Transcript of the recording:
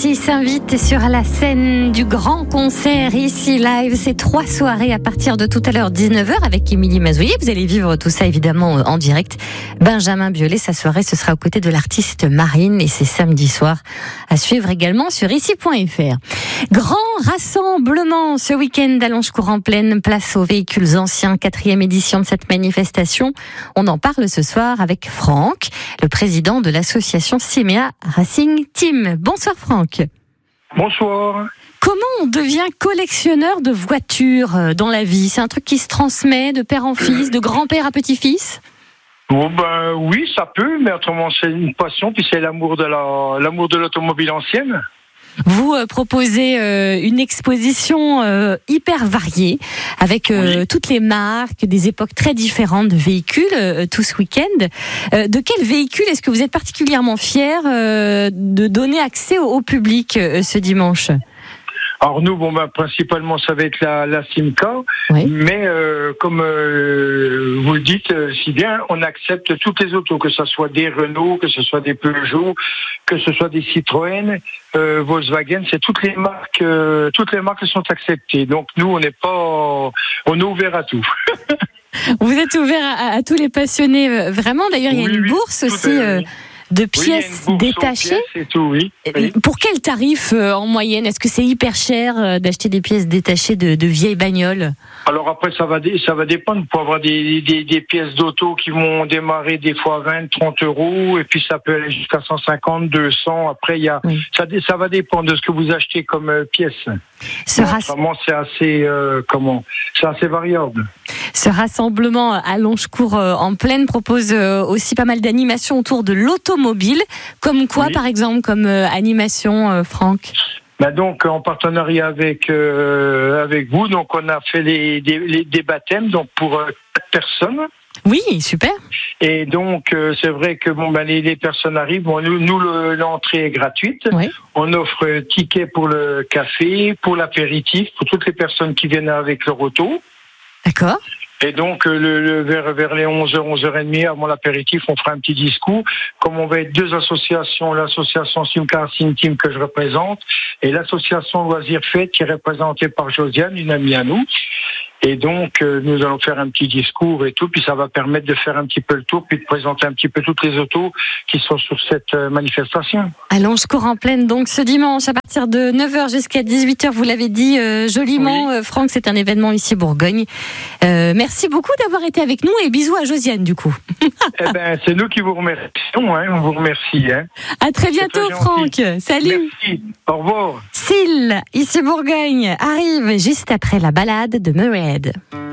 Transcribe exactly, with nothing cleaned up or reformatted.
Bercy s'invite sur la scène du grand concert ici live. C'est trois soirées à partir de tout à l'heure dix-neuf heures avec Émilie Mazoyer. Vous allez vivre tout ça évidemment en direct. Benjamin Biolay, sa soirée, ce sera aux côtés de l'artiste Marine et c'est samedi soir à suivre également sur ici point f r. Grand rassemblement ce week-end à Langecourt-en-Plaine, place aux véhicules anciens, quatrième édition de cette manifestation. On en parle ce soir avec Franck, le président de l'association Simea Racing Team. Bonsoir Franck. Bonsoir. Comment on devient collectionneur de voitures dans la vie ? C'est un truc qui se transmet de père en fils, de grand-père à petit-fils ? Oh ben oui, ça peut, mais autrement c'est une passion, puis c'est l'amour de la, l'amour de l'automobile ancienne. Vous euh, proposez euh, une exposition euh, hyper variée avec euh, oui. toutes les marques, des époques très différentes de véhicules euh, tout ce week-end. Euh, de quel véhicule est-ce que vous êtes particulièrement fier euh, de donner accès au, au public euh, ce dimanche ? Alors nous, bon ben principalement ça va être la, la Simca, oui. mais euh, comme euh, vous le dites euh, si bien, on accepte toutes les autos, que ce soit des Renault, que ce soit des Peugeot, que ce soit des Citroën, euh, Volkswagen, c'est toutes les marques, euh, toutes les marques sont acceptées. Donc nous, on n'est pas, on est ouvert à tout. Vous êtes ouvert à, à tous les passionnés, vraiment. D'ailleurs, oui, il y a une oui, bourse aussi. Est, euh... de pièces oui, détachées. Pièces et tout, oui. Oui. Pour quel tarif euh, en moyenne ? Est-ce que c'est hyper cher euh, d'acheter des pièces détachées de, de vieilles bagnoles ? Alors après, ça va, dé- ça va dépendre. Pour avoir des, des, des pièces d'auto qui vont démarrer des fois vingt, trente euros, et puis ça peut aller jusqu'à cent cinquante, deux cents. Après, il y a, oui. ça, ça va dépendre de ce que vous achetez comme euh, pièce. Ce rass... Vraiment, c'est assez, euh, comment, c'est assez variable. Ce rassemblement à Langecourt-en-Plaine propose aussi pas mal d'animations autour de l'automobile. Comme quoi, oui. par exemple, comme euh, animation, euh, Franck ? Bah donc, en partenariat avec euh, avec vous, donc on a fait les, des, les, des baptêmes donc pour euh, quatre personnes. Oui, super. Et donc, euh, c'est vrai que bon, ben, les, les personnes arrivent. Bon, nous, nous le, l'entrée est gratuite. Oui. On offre euh, ticket pour le café, pour l'apéritif, pour toutes les personnes qui viennent avec leur auto. D'accord. Et donc, le, le, vers, vers les onze heures, onze heures trente, avant l'apéritif, on fera un petit discours. Comme on va être deux associations, l'association Simea Racing Team que je représente, et l'association Loisirs Fête qui est représentée par Josiane, une amie à nous. Et donc, euh, nous allons faire un petit discours et tout, puis ça va permettre de faire un petit peu le tour, puis de présenter un petit peu toutes les autos qui sont sur cette euh, manifestation. À Langecourt-en-Plaine, donc ce dimanche, à partir de neuf heures jusqu'à dix-huit heures, vous l'avez dit euh, joliment, oui. euh, Franck, c'est un événement ici Bourgogne. Euh, merci beaucoup d'avoir été avec nous et bisous à Josiane, du coup. Eh ben, c'est nous qui vous remercions, hein, on vous remercie. Hein. À très bientôt, très Franck. Salut. Merci. Au revoir. Syl, ici Bourgogne, arrive juste après la balade de Murray.